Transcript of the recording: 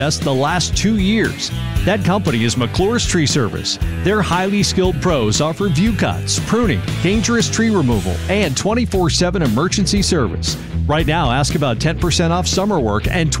the last 2 years. That company is McClure's Tree Service. Their highly skilled pros offer view cuts, pruning, dangerous tree removal, and 24/7 emergency service. Right now, ask about 10% off summer work and